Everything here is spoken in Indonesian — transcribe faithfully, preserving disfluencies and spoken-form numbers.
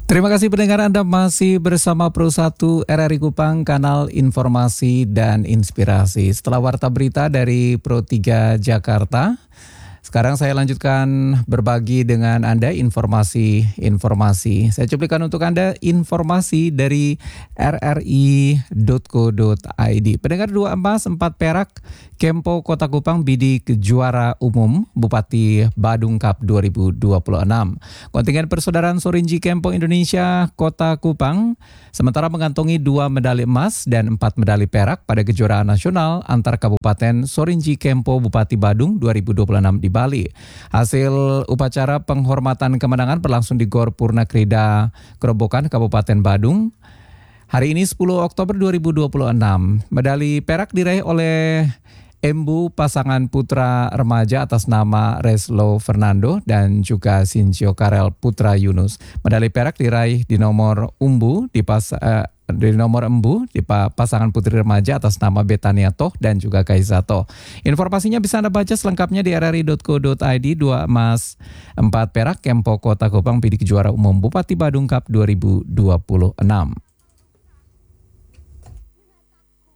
Terima kasih pendengar, Anda masih bersama Pro satu R R I Kupang, kanal informasi dan inspirasi. Setelah warta berita dari Pro tiga Jakarta, sekarang saya lanjutkan berbagi dengan Anda informasi-informasi. Saya cuplikan untuk Anda informasi dari r r i dot co dot i d. Pendengar, dua emas, empat perak, Kempo Kota Kupang bidik juara umum Bupati Badung Cup dua ribu dua puluh enam. Kontingen Persaudaraan Sorinji Kempo Indonesia Kota Kupang sementara mengantongi dua medali emas dan empat medali perak pada kejuaraan nasional antar Kabupaten Sorinji Kempo Bupati Badung dua ribu dua puluh enam di Bali. Hasil upacara penghormatan kemenangan berlangsung di Gor Purna Krida Kerobokan, Kabupaten Badung. Hari ini sepuluh Oktober dua ribu dua puluh enam. Medali perak diraih oleh Embu pasangan putra remaja atas nama Reslo Fernando dan juga Sincio Karel putra Yunus. Medali perak diraih di nomor umbu di pas uh, di nomor embu di pasangan putri remaja atas nama Betania Toh dan juga Kaisa Toh. Informasinya bisa Anda baca selengkapnya di r r i dot co dot i d. Dua emas, empat perak, Kempo Kota Kupang bidik juara umum Bupati Badung Cup dua ribu dua puluh enam.